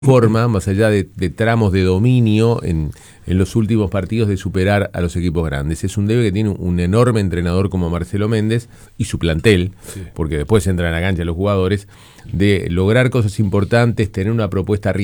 forma, más allá de tramos de dominio en los últimos partidos, de superar a los equipos grandes. Es un debe que tiene un enorme entrenador como Marcelo Méndez y su plantel, porque después entran a la cancha los jugadores, de lograr cosas importantes, tener una propuesta